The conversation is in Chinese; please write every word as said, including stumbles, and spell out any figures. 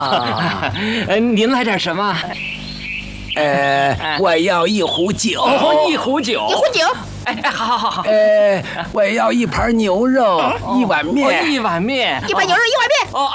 啊， 呃，您来点什么？ 呃，我要一壶酒。 哦，一壶酒。 一壶酒。 哎哎，好好好好。 呃，我要一盘牛肉，一碗面。 哦，一碗面。 一盘牛肉，一碗面。 哦。